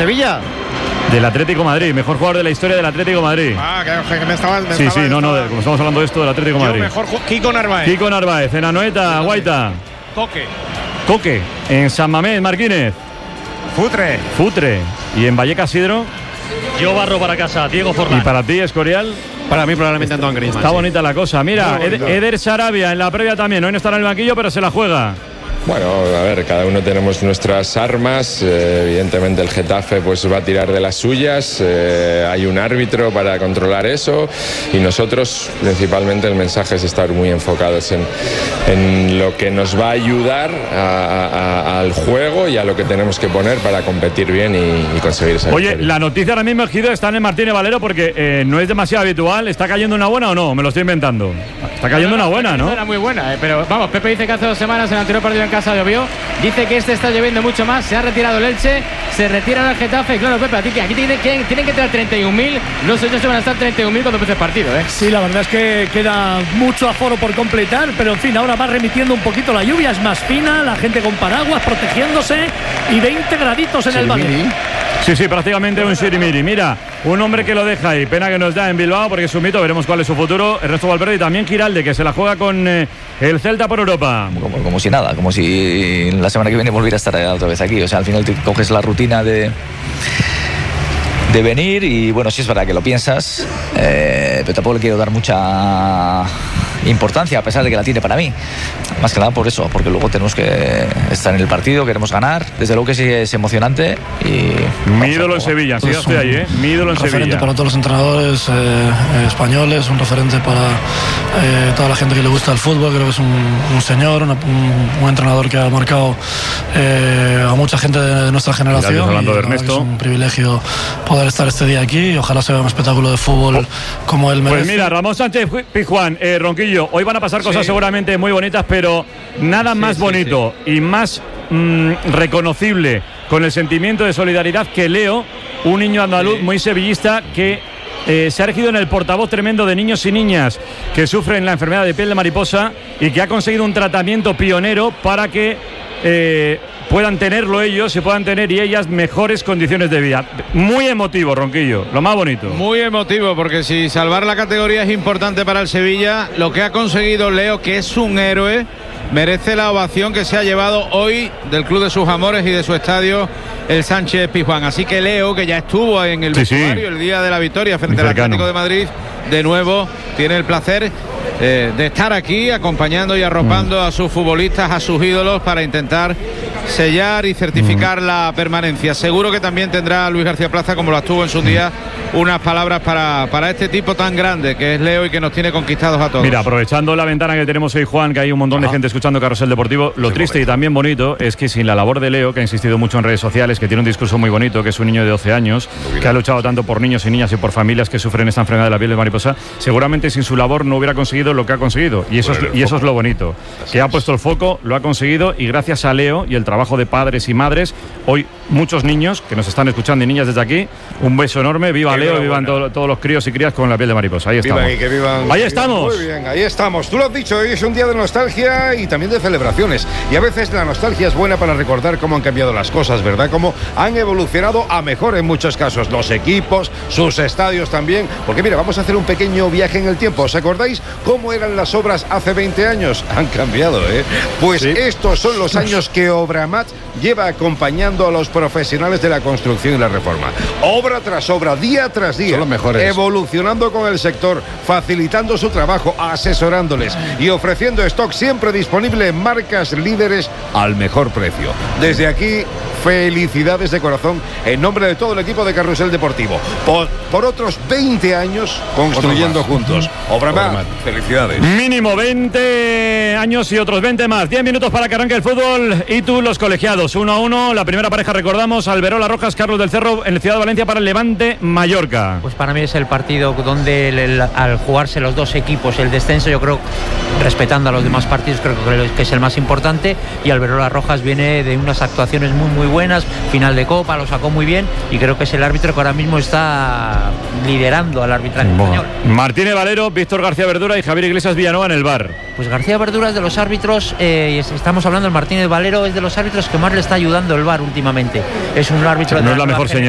Sevilla? Del Atlético de Madrid, mejor jugador de la historia del Atlético de Madrid. Que me estaba. Sí, como estamos hablando de esto del Atlético de Madrid. Mejor Kiko Narváez. Kiko Narváez, en Anoeta, Guaita. Coque, en San Mamés, Marquínez. Futre. Y en Vallecas, Sidro. Yo barro para casa, Diego Forlán. Y para ti, Escorial. Para mí probablemente Antoine Griezmann. Está bonita la cosa. Mira, Eder Sarabia en la previa también. Hoy no estará en el banquillo, pero se la juega. Bueno, a ver, cada uno tenemos nuestras armas. Evidentemente el Getafe pues va a tirar de las suyas. Hay un árbitro para controlar eso. Y nosotros, principalmente, el mensaje es estar muy enfocados en lo que nos va a ayudar al juego y a lo que tenemos que poner para competir bien y conseguir esa victoria. Oye, la noticia ahora mismo, Gido, está en Martínez Valero porque no es demasiado habitual. ¿Está cayendo una buena o no? Me lo estoy inventando. Está cayendo una buena, ¿no? Era muy buena, pero vamos, Pepe dice que hace 2 semanas en el anterior partido en casa llovió. Dice que está lloviendo mucho más. Se ha retirado el Elche, se retira el Getafe. Claro, Pepe, aquí tienen que entrar 31.000. No sé si se van a estar 31.000 cuando empiece el partido, ¿eh? Sí, la verdad es que queda mucho aforo por completar, pero en fin, ahora va remitiendo un poquito la lluvia, es más fina, la gente con paraguas protegiéndose y 20 graditos en el Valle. Sí, prácticamente un sirimiri. Mira, un hombre que lo deja ahí. Pena que nos da en Bilbao porque es un mito. Veremos cuál es su futuro. Ernesto Valverde y también Giralde, que se la juega con el Celta por Europa. Como si nada, como si la semana que viene volviera a estar otra vez aquí. O sea, al final te coges la rutina de venir y bueno, sí es verdad que lo piensas, pero tampoco le quiero dar mucha importancia, a pesar de que la tiene para mí. Más que nada por eso, porque luego tenemos que estar en el partido, queremos ganar. Desde luego que sí es emocionante. Y mi ídolo en Sevilla, sí, estoy ahí, mi ídolo en Sevilla. Un referente para todos los entrenadores españoles, un referente para toda la gente que le gusta el fútbol. Creo que es un señor, un entrenador que ha marcado a mucha gente de nuestra generación. Estás hablando de Ernesto. Es un privilegio poder estar este día aquí y ojalá sea un espectáculo de fútbol como él merece. Pues mira, Ramón Sánchez Pizjuán, Ronquillo, hoy van a pasar cosas seguramente muy bonitas, pero nada más bonito y más reconocible con el sentimiento de solidaridad que Leo, un niño andaluz muy sevillista que se ha erigido en el portavoz tremendo de niños y niñas que sufren la enfermedad de piel de mariposa y que ha conseguido un tratamiento pionero para que puedan tenerlo ellos y puedan tener y ellas mejores condiciones de vida. Muy emotivo, Ronquillo, lo más bonito. Muy emotivo, porque si salvar la categoría es importante para el Sevilla, lo que ha conseguido Leo, que es un héroe, merece la ovación que se ha llevado hoy del club de sus amores y de su estadio, el Sánchez Pizjuán. Así que Leo, que ya estuvo en el vestuario el día de la victoria frente al Atlético de Madrid, de nuevo tiene el placer de estar aquí acompañando y arropando a sus futbolistas, a sus ídolos, para intentar sellar y certificar la permanencia. Seguro que también tendrá Luis García Plaza, como lo tuvo en su día, unas palabras para este tipo tan grande que es Leo y que nos tiene conquistados a todos. Mira, aprovechando la ventana que tenemos hoy, Juan, que hay un montón de gente escuchando Carrusel Deportivo, lo triste y también bonito es que sin la labor de Leo, que ha insistido mucho en redes sociales, que tiene un discurso muy bonito, que es un niño de 12 años, que ha luchado tanto por niños y niñas y por familias que sufren esta enfermedad de la piel de mariposa, seguramente sin su labor no hubiera conseguido lo que ha conseguido. Y eso es lo bonito, que ha puesto el foco, lo ha conseguido, y gracias a Leo y el trabajo de padres y madres, hoy muchos niños que nos están escuchando y niñas desde aquí, un beso enorme, viva Leo, vivan todos los críos y crías con la piel de mariposa. Ahí estamos. Ahí estamos. Muy bien, ahí estamos. Tú lo has dicho, hoy es un día de nostalgia y también de celebraciones. Y a veces la nostalgia es buena para recordar cómo han cambiado las cosas, ¿verdad? Cómo han evolucionado a mejor en muchos casos. Los equipos, sus estadios también. Porque mira, vamos a hacer un pequeño viaje en el tiempo. ¿Os acordáis cómo eran las obras hace 20 años? Han cambiado, ¿eh? Pues estos son los años que Obramat lleva acompañando a los profesionales de la construcción y la reforma. Obra tras obra, día tras día. Son los mejores. Evolucionando con el sector, facilitando su trabajo, asesorándoles y ofreciendo stock siempre disponible en marcas líderes al mejor precio. Desde aquí, felicidades de corazón en nombre de todo el equipo de Carrusel Deportivo. Por otros 20 años construyendo juntos. Obramat, felicidades. Mínimo 20 años y otros 20 más. 10 minutos para que arranque el fútbol. Y tú, los colegiados, 1-1. La primera pareja, recordamos, Alberola Rojas, Carlos del Cerro, en la ciudad de Valencia para el Levante Mallorca. Pues para mí es el partido donde al jugarse los dos equipos el descenso, yo creo, respetando a los demás partidos, creo que es el más importante. Y Alberola Rojas viene de unas actuaciones muy buenas, final de Copa, lo sacó muy bien, y creo que es el árbitro que ahora mismo está liderando al arbitraje español. Martínez Valero, Víctor García Verdura y Javier Iglesias Villanueva en el VAR. Pues García Verdura es de los árbitros, estamos hablando del Martínez Valero, es de los árbitros que más le está ayudando el VAR últimamente. Es un árbitro no es la mejor señal.